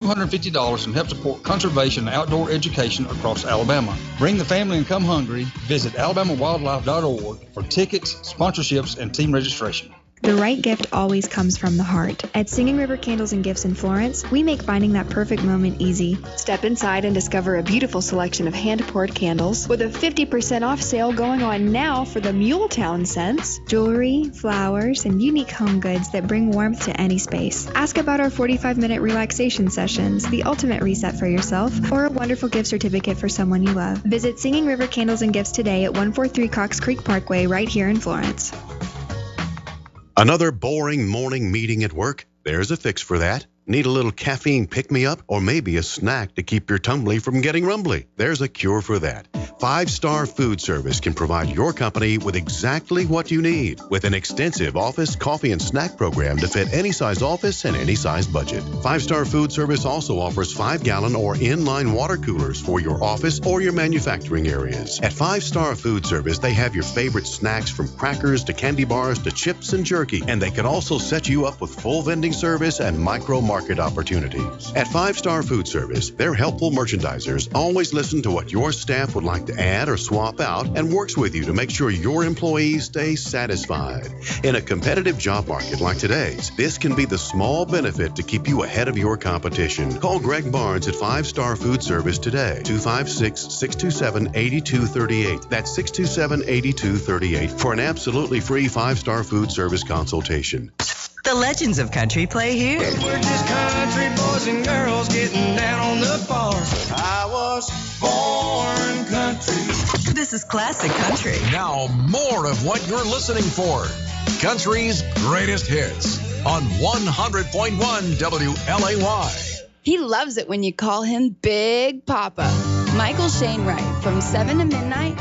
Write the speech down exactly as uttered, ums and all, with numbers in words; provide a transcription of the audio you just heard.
hundred fifty dollars and help support conservation and outdoor education across Alabama. Bring the family and come hungry. Visit alabama wildlife dot org for tickets, sponsorships, and team registration. The right gift always comes from the heart. At Singing River Candles and Gifts in Florence, we make finding that perfect moment easy. Step inside and discover a beautiful selection of hand-poured candles with a fifty percent off sale going on now for the Muletown scents, jewelry, flowers, and unique home goods that bring warmth to any space. Ask about our forty-five minute relaxation sessions, the ultimate reset for yourself, or a wonderful gift certificate for someone you love. Visit Singing River Candles and Gifts today at one forty-three Cox Creek Parkway right here in Florence. Another boring morning meeting at work? There's a fix for that. Need a little caffeine pick-me-up or maybe a snack to keep your tumbly from getting rumbly? There's a cure for that. Five Star Food Service can provide your company with exactly what you need with an extensive office, coffee, and snack program to fit any size office and any size budget. Five Star Food Service also offers five-gallon or in-line water coolers for your office or your manufacturing areas. At Five Star Food Service, they have your favorite snacks from crackers to candy bars to chips and jerky, and they can also set you up with full vending service and micro-market opportunities. At Five Star Food Service, their helpful merchandisers always listen to what your staff would like to add or swap out and works with you to make sure your employees stay satisfied. In a competitive job market like today's, this can be the small benefit to keep you ahead of your competition. Call Greg Barnes at Five Star Food Service today, two five six, six two seven, eight two three eight. That's six two seven, eight two three eight for an absolutely free Five Star Food Service consultation. The legends of country play here. We're just country boys and girls getting down on the farm. I was born country. This is classic country. Now more of what you're listening for. Country's greatest hits on one hundred point one W L A Y. He loves it when you call him Big Papa. Michael Shane Wright from seven to midnight